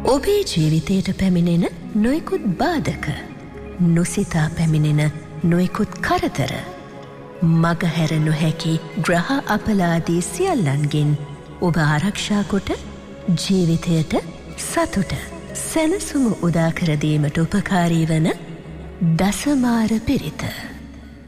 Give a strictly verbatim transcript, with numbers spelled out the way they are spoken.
ඔබේ ජීවිතයට පැමිණෙන නොයෙකුත් බාධක, නොසිතා පැමිණෙන නොයෙකුත් කරදර, මගහැර නොහැකි ග්‍රහ අපලාදී සියල්ලන්ගෙන් ඔබ ආරක්ෂා කොට ජීවිතයට සතුට සැනසුම උදා කර දීමට උපකාරී වන දසමාර පිරිත.